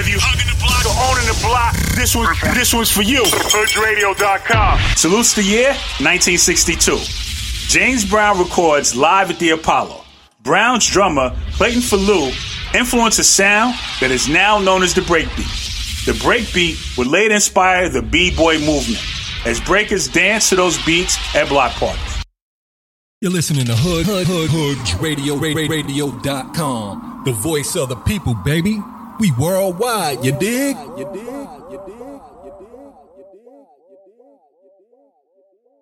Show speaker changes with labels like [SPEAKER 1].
[SPEAKER 1] Whether you hugging the block or owning the block, this one's for you. HoodRadio.com. Salutes the year 1962. James Brown records live at the Apollo. Brown's drummer, Clayton Falou, influenced a sound that is now known as the breakbeat. The breakbeat would later inspire the B-boy movement, as breakers dance to those beats at block parties.
[SPEAKER 2] You're listening to HoodRadio.com, the voice of the people, baby. We worldwide, you dig?